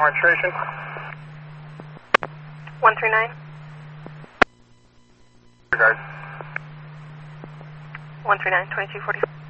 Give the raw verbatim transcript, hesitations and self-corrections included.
registration. one three nine. Regards. one three nine, twenty-two forty.